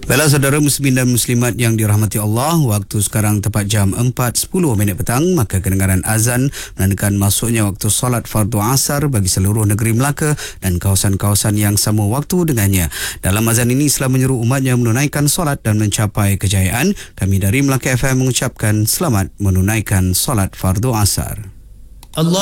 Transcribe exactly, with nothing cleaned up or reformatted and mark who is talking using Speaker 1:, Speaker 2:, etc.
Speaker 1: Baiklah saudara muslimin dan muslimat yang dirahmati Allah, waktu sekarang tepat jam empat sepuluh minit petang, maka kedengaran azan menandakan masuknya waktu solat fardu asar bagi seluruh negeri Melaka dan kawasan-kawasan yang sama waktu dengannya. Dalam azan ini Islam menyeru umatnya menunaikan solat dan mencapai kejayaan. Kami dari Melaka F M mengucapkan selamat menunaikan solat fardu asar.
Speaker 2: Allah